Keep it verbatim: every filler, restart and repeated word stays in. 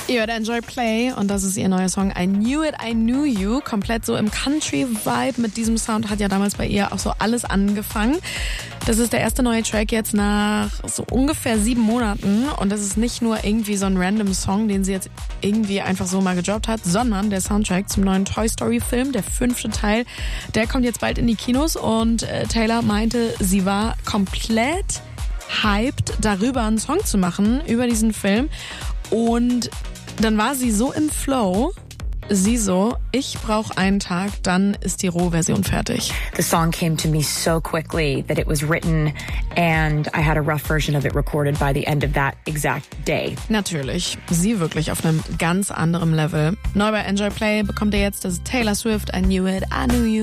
Ihr hört Enjoy Play und das ist ihr neuer Song I Knew It, I Knew You. Komplett so im Country-Vibe mit diesem Sound hat ja damals bei ihr auch so alles angefangen. Das ist der erste neue Track jetzt nach so ungefähr sieben Monaten und das ist nicht nur irgendwie so ein random Song, den sie jetzt irgendwie einfach so mal gedroppt hat, sondern der Soundtrack zum neuen Toy Story Film, der fünfte Teil, der kommt jetzt bald in die Kinos und äh, Taylor meinte, sie war komplett hyped, darüber einen Song zu machen, über diesen Film. Und dann war sie so im Flow, sie so, ich brauche einen Tag, dann ist die Rohversion fertig. The song came to me so quickly that it was written and I had a rough version of it recorded by the end of that exact day. Natürlich, sie wirklich auf einem ganz anderen Level. Neu bei Enjoy Play bekommt ihr jetzt das Taylor Swift I Knew It, I Knew You.